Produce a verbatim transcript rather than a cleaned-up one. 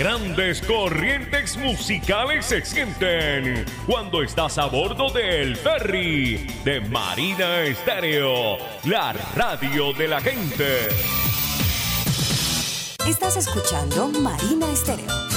grandes corrientes musicales se sienten cuando estás a bordo del ferry de Marina Estéreo, la radio de la gente. Estás escuchando Marina Estéreo.